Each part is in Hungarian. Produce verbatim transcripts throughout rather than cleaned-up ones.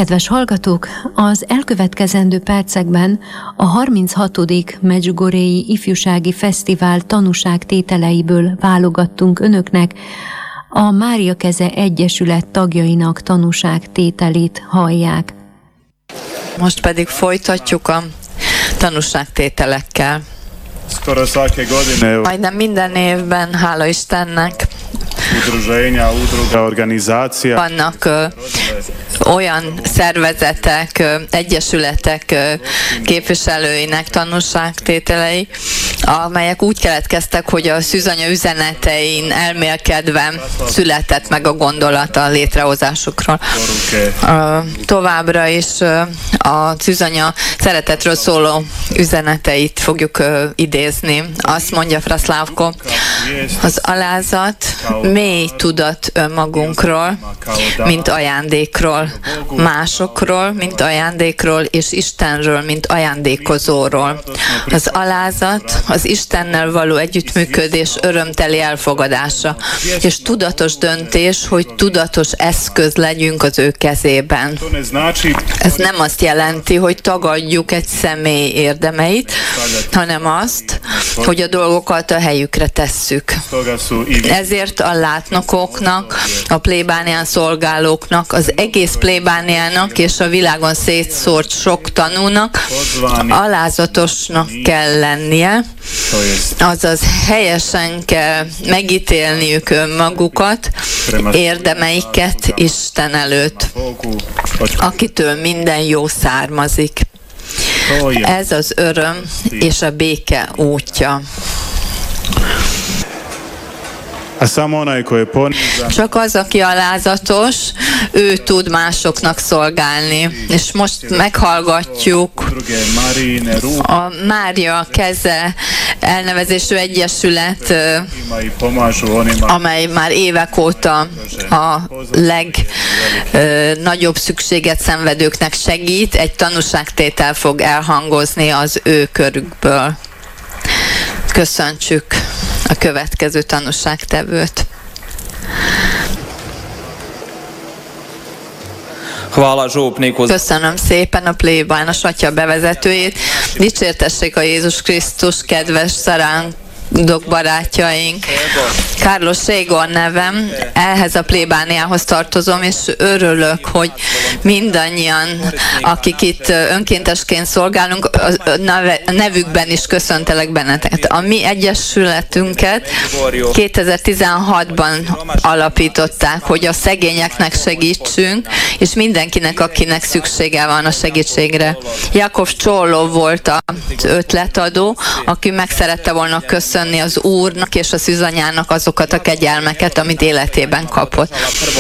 Kedves hallgatók, az elkövetkezendő percekben a harminchatodik Medjugorjei Ifjúsági Fesztivál tanúságtételeiből válogattunk önöknek, a Mária Keze Egyesület tagjainak tanúságtételét hallják. Most pedig folytatjuk a tanúságtételekkel. Majdnem minden évben, hála Istennek, vannak ö, olyan szervezetek, ö, egyesületek ö, képviselőinek tanúságtételei, amelyek úgy keletkeztek, hogy a szűzanya üzenetein elmélkedve született meg a gondolat a létrehozásukról. Ö, továbbra is ö, a szűzanya szeretetről szóló üzeneteit fogjuk ö, idézni. Azt mondja Fraszlávko, az alázat mély tudat önmagunkról, mint ajándékról, másokról, mint ajándékról, és Istenről, mint ajándékozóról. Az alázat az Istennel való együttműködés örömteli elfogadása, és tudatos döntés, hogy tudatos eszköz legyünk az ő kezében. Ez nem azt jelenti, hogy tagadjuk egy személy érdemeit, hanem azt, hogy a dolgokat a helyükre tesszük. Ezért a látnokoknak, a plébánián szolgálóknak, az egész plébániának és a világon szétszórt sok tanúnak alázatosnak kell lennie, azaz helyesen kell megítélniük önmagukat, érdemeiket Isten előtt, akitől minden jó származik. Ez az öröm és a béke útja. Csak az, aki alázatos, ő tud másoknak szolgálni. És most meghallgatjuk a Mária Keze elnevezésű egyesület, amely már évek óta a legnagyobb szükséget szenvedőknek segít. Egy tanúságtétel fog elhangozni az ő körükből. Köszöntsük a következő tanúságtevőt. Köszönöm szépen a plébános atya bevezetőjét. Dicsértessék a Jézus Krisztus, kedves szaránk, barátjaink. Carlos Ségor nevem, ehhez a plébániához tartozom, és örülök, hogy mindannyian, akik itt önkéntesként szolgálunk, a nevükben is köszöntelek benneteket. A mi egyesületünket kétezer-tizenhatban alapították, hogy a szegényeknek segítsünk, és mindenkinek, akinek szüksége van a segítségre. Jakov Csóló volt az ötletadó, aki meg szerette volna köszönni az Úrnak és a szűzanyának azokat a kegyelmeket, amit életében kapott.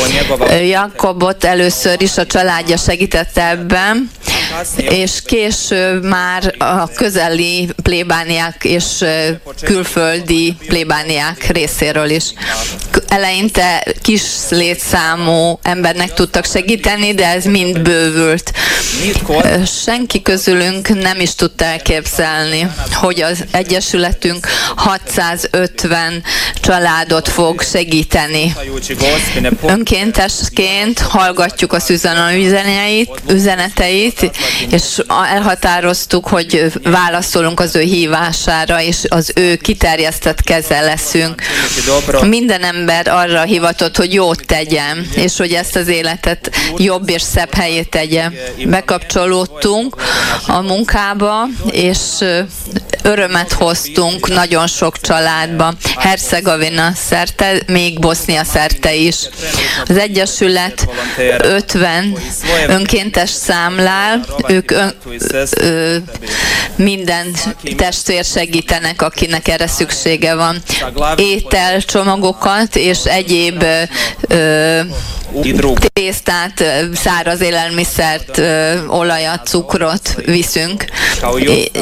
Jakobot először is a családja segítette ebben, és később már a közeli plébániák és külföldi plébániák részéről is. Eleinte kis létszámú embernek tudtak segíteni, de ez mind bővült. Senki közülünk nem is tudta elképzelni, hogy az egyesületünk hatszázötven családot fog segíteni. Önkéntesként hallgatjuk a szűzanya üzeneteit, és elhatároztuk, hogy válaszolunk az ő hívására, és az ő kiterjesztett keze leszünk. Minden ember arra hivatott, hogy jót tegyen, és hogy ezt az életet jobb és szebb helyé tegye. Bekapcsolódtunk a munkába, és örömet hoztunk nagyon sok családba, Hercegovina szerte, még Bosznia szerte is. Az Egyesület ötven önkéntes számlál, ők ön, ö, minden testvér segítenek, akinek erre szüksége van. Ételcsomagokat és egyéb ö, tésztát, száraz élelmiszert, olajat, cukrot viszünk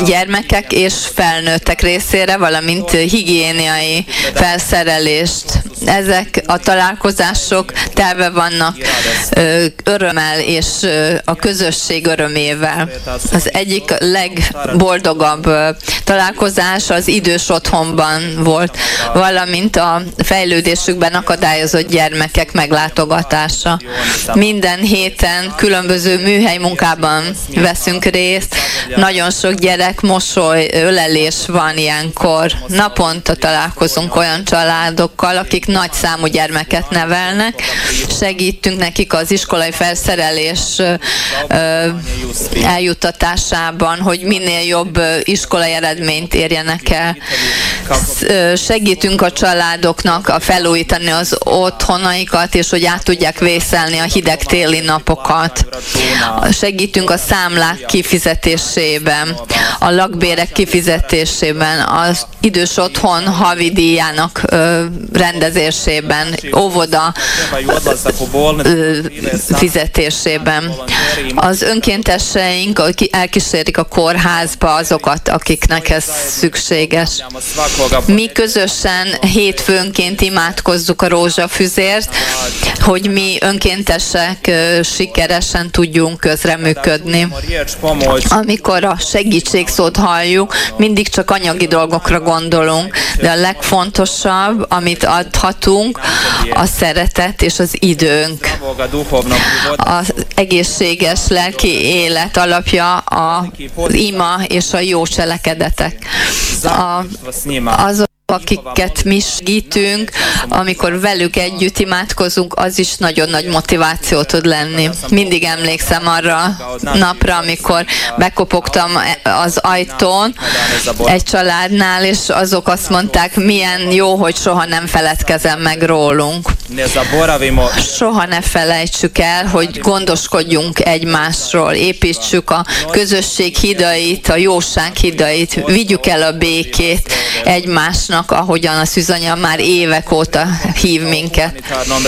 gyermekek és felnőttek részére, valamint higiéniai felszerelést ezek a találkozások telve vannak örömmel és a közösség örömével. Az egyik legboldogabb találkozás az idős otthonban volt, valamint a fejlődésükben akadályozott gyermekek meglátogatása. Minden héten különböző műhely munkában veszünk részt, nagyon sok gyerek mosoly, ölelés van ilyenkor. Naponta találkozunk olyan családokkal, akik nagy számú gyermeket nevelnek, segítünk nekik az iskolai felszerelés eljuttatásában, hogy minél jobb iskolai eredményt érjenek el. Segítünk a családoknak a felújítani az otthonaikat, és hogy át tudják vészelni a hideg téli napokat. Segítünk a számlák kifizetésében, a lakbérek kifizetésében, az idős otthon havidíjának rendezésében, óvoda fizetésében. Az önkénteseink elkísérik a kórházba azokat, akiknek ez szükséges. Mi közösen hétfőnként imádkozzuk a rózsafüzért, hogy mi önkéntesek sikeresen tudjunk közreműködni. Amikor a segítségszót halljuk, mindig csak anyagi dolgokra gondolunk, de a legfontosabb, amit adhatunk, a szeretet és az időnk. Az egészséges lelki élet alapja az ima és a jó cselekedetek. A, azok, akiket mi segítünk, amikor velük együtt imádkozunk, az is nagyon nagy motiváció tud lenni. Mindig emlékszem arra a napra, amikor bekopogtam az ajtón egy családnál, és azok azt mondták, milyen jó, hogy soha nem feledkezem meg rólunk. Soha ne felejtsük el, hogy gondoskodjunk egymásról, építsük a közösség hidait, a jóság hidait, vigyük el a békét egymásnak, ahogyan a Szűzanya már évek óta hív minket.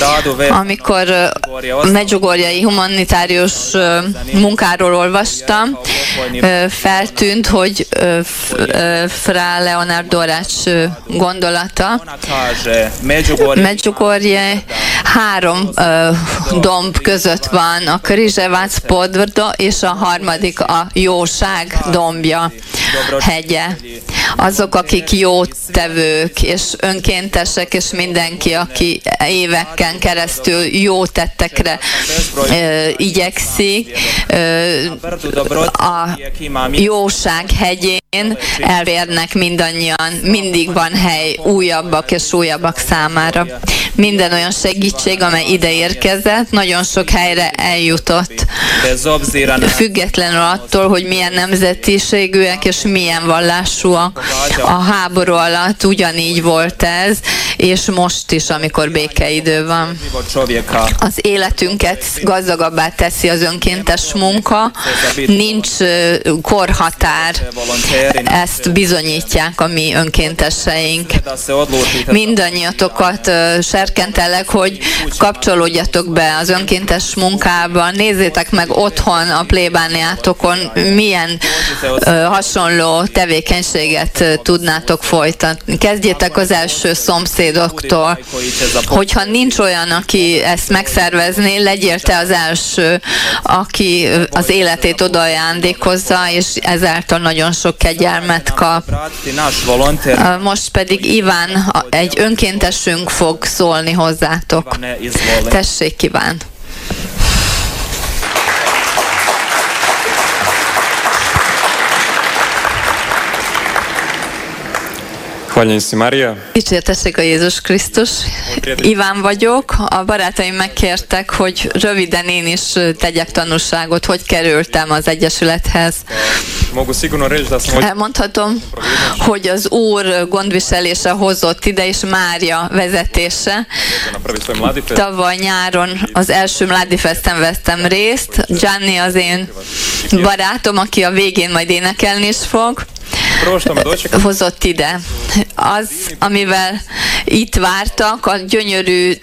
Amikor medjugorjei humanitárius munkáról olvastam, feltűnt, hogy Fra Leonard Dorács gondolata. Medjugorje három domb között van, a Križevac Podvrdo és a harmadik a jóság dombja, hegye. Azok, akik jót tevők és önkéntesek, és mindenki, aki éveken keresztül jó tettekre e, igyekszik, e, a jóság hegyén elvérnek mindannyian, mindig van hely újabbak és újabbak számára. Minden olyan segítség, amely ide érkezett, nagyon sok helyre eljutott, függetlenül attól, hogy milyen nemzetiségűek és milyen vallásúak. A háború alatt ugyanígy volt ez, és most is, amikor békeidő van. Az életünket gazdagabbá teszi az önkéntes munka, nincs korhatár, ezt bizonyítják a mi önkénteseink. Mindannyiatokat serkentelek, hogy kapcsolódjatok be az önkéntes munkába, nézzétek meg otthon a plébániátokon, milyen hasonló tevékenységet tudnátok folytatni. Kezdjétek az első szomszédoktól. Hogyha nincs olyan, aki ezt megszervezné, legyél te az első, aki az életét oda ajándékozza, és ezáltal nagyon sok kegyelmet kap. Most pedig Iván, egy önkéntesünk fog szólni hozzátok. Tessék, Iván! Dicsértessék a Jézus Krisztus. Iván vagyok. A barátaim megkértek, hogy röviden én is tegyek tanúságot, hogy kerültem az Egyesülethez. Elmondhatom, hogy az Úr gondviselése hozott ide, és Mária vezetése. Tavaly nyáron az első Mládi Festen vettem részt. Gianni az én barátom, aki a végén majd énekelni is fog. hozott ide. Az, amivel itt vártak, a gyönyörű,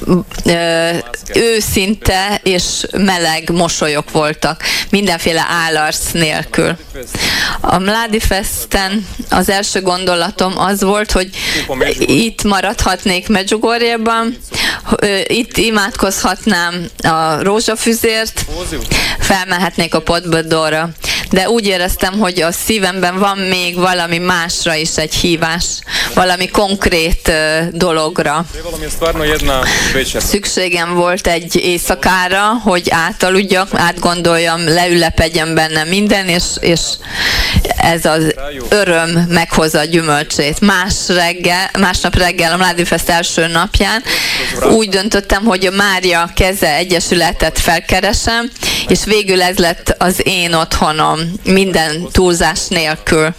őszinte és meleg mosolyok voltak, mindenféle állarc nélkül. A Mladi Festen az első gondolatom az volt, hogy itt maradhatnék Medjugorjeban, itt imádkozhatnám a rózsafüzért, felmehetnék a Podbodorra. De úgy éreztem, hogy a szívemben van még valami másra is egy hívás, valami konkrét dologra. Szükségem volt egy éjszakára, hogy átaludjak, átgondoljam, leülepedjem benne minden, és, és ez az öröm meghozza a gyümölcsét. Más reggel, másnap reggel, a Mladi Fest első napján úgy döntöttem, hogy a Mária Keze Egyesületet felkeresem, és végül ez lett az én otthonom, minden túlzás nélkül.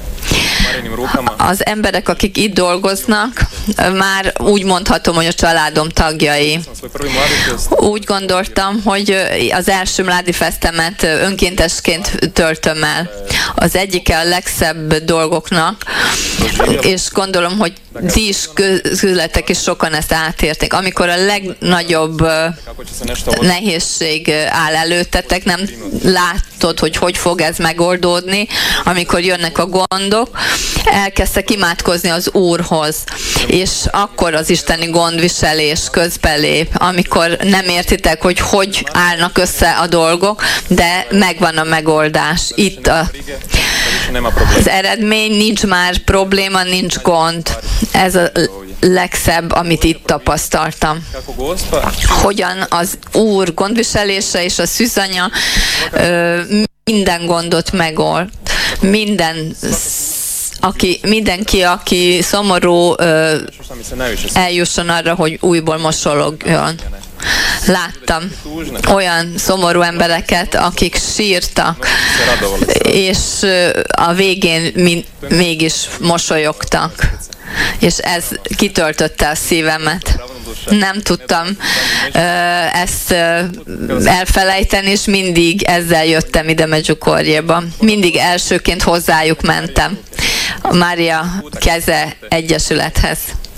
Az emberek, akik itt dolgoznak, már úgy mondhatom, hogy a családom tagjai. Úgy gondoltam, hogy az első Mladi Festemet önkéntesként töltöm el. Az egyike a legszebb dolgoknak, és gondolom, hogy ti is közületek is sokan ezt átérték. Amikor a legnagyobb nehézség áll előttetek, nem látod, hogy hogy fog ez megoldódni, amikor jönnek a gondok, elkezdtek imádkozni az Úrhoz, és akkor az isteni gondviselés közbelép, amikor nem értitek, hogy hogy állnak össze a dolgok, de megvan a megoldás. Itt a, az eredmény, nincs már probléma, nincs gond. Ez a legszebb, amit itt tapasztaltam. Hogyan az Úr gondviselése és a szűzanya minden gondot megold. Minden Aki, mindenki, aki szomorú, eljusson arra, hogy újból mosologjon. Láttam olyan szomorú embereket, akik sírtak, és a végén mégis mosolyogtak. És ez kitöltötte a szívemet. Nem tudtam uh, ezt uh, elfelejteni, és mindig ezzel jöttem ide Medjugorjéba. Mindig elsőként hozzájuk mentem. A Mária Keze Egyesülethez.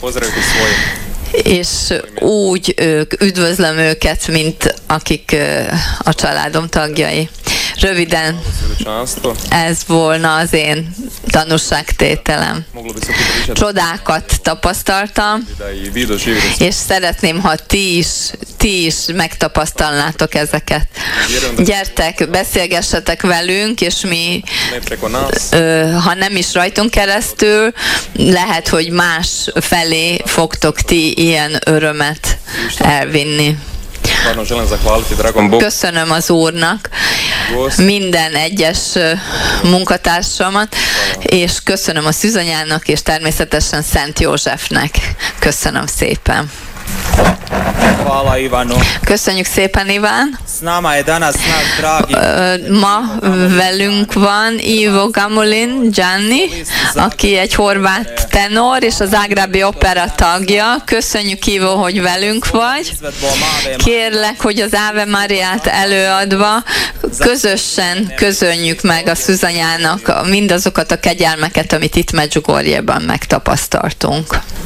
És úgy ők, üdvözlöm őket, mint akik uh, a családom tagjai. Röviden, ez volna az én tanúságtételem. Csodákat tapasztaltam, és szeretném, ha ti is, ti is megtapasztalnátok ezeket. Gyertek, beszélgessetek velünk, és mi, ha nem is rajtunk keresztül, lehet, hogy más felé fogtok ti ilyen örömet elvinni. Köszönöm az Úrnak minden egyes munkatársamat, és köszönöm a szűzanyának, és természetesen Szent Józsefnek. Köszönöm szépen. Köszönjük szépen, Iván. Ma velünk van Ivo Gamulin Gianni, aki egy horvát tenor, és az Zágrábi Opera tagja. Köszönjük, Ivo, hogy velünk vagy. Kérlek, hogy az Ave Mariát előadva közösen köszönjük meg a szűzanyának mindazokat a kegyelmeket, amit itt Medjugorjéban megtapasztaltunk.